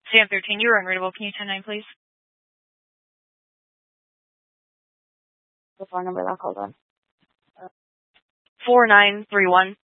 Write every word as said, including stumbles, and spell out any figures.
Sam thirteen, you are unreadable. Can you ten nine, please? The phone number that called on. four nine three one.